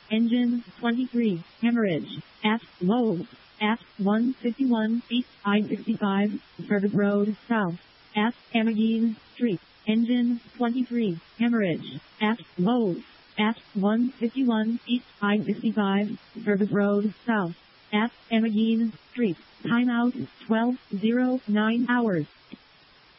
Engine 23. Hemorrhage. At Lowe's. At 151 East I-65. Service Road South. At Amagine Street. Engine 23. Hemorrhage. At Lowe's. At 151 East I-65. Service Road South. At Amagine Street. Timeout 12:09 hours.